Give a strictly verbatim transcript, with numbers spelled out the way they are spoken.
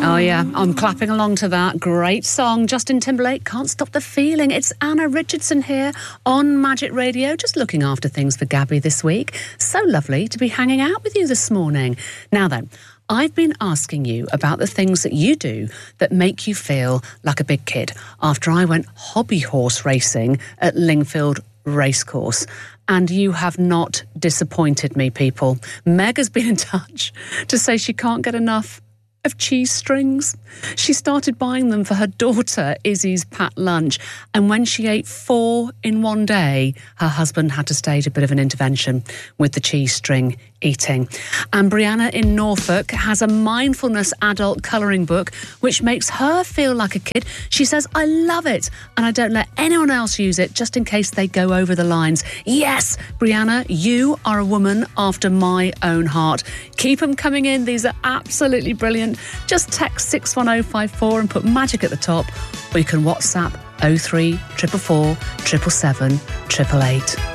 Oh yeah, I'm clapping along to that. Great song. Justin Timberlake, Can't Stop the Feeling. It's Anna Richardson here on Magic Radio, just looking after things for Gabby this week. So lovely to be hanging out with you this morning. Now then, I've been asking you about the things that you do that make you feel like a big kid after I went hobby horse racing at Lingfield Racecourse. And you have not disappointed me, people. Meg has been in touch to say she can't get enough of cheese strings. She started buying them for her daughter Izzy's pat lunch, and when she ate four in one day, her husband had to stage a bit of an intervention with the cheese string eating. And Brianna in Norfolk has a mindfulness adult colouring book which makes her feel like a kid. She says, I love it, and I don't let anyone else use it just in case they go over the lines. Yes, Brianna, you are a woman after my own heart. Keep them coming in. These are absolutely brilliant. Just text six one oh five four and put magic at the top, or you can WhatsApp oh three four four four seven seven seven eight eight.